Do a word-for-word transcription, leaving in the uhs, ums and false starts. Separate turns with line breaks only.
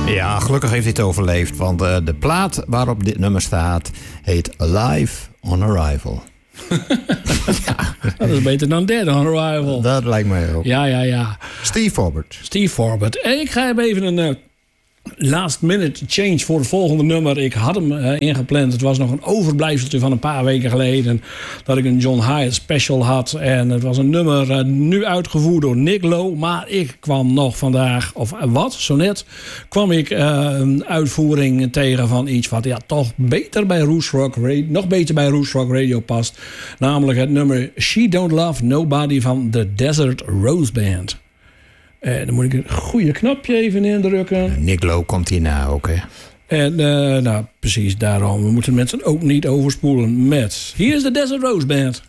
Ja, gelukkig heeft hij het overleefd. Want uh, de plaat waarop dit nummer staat heet Live on Arrival.
Ja. Dat is beter dan Dead on Arrival.
Dat lijkt mij ook.
Ja, ja, ja.
Steve Forbert.
Steve Forbert. En ik ga hem even een uh, last minute change voor het volgende nummer. Ik had hem uh, ingepland. Het was nog een overblijfseltje van een paar weken geleden. Dat ik een John Hyatt special had. En het was een nummer uh, nu uitgevoerd door Nick Lowe. Maar ik kwam nog vandaag, of uh, wat, zo net, kwam ik uh, een uitvoering tegen van iets wat ja, toch beter bij Roots Rock Radio, nog beter bij Roots Rock Radio past. Namelijk het nummer She Don't Love Nobody van The Desert Rose Band. Uh, dan moet ik een goede knopje even indrukken.
Nick Lowe komt hierna ook, hè?
En uh, nou, precies daarom. We moeten mensen ook niet overspoelen met... Hier is de Desert Rose Band.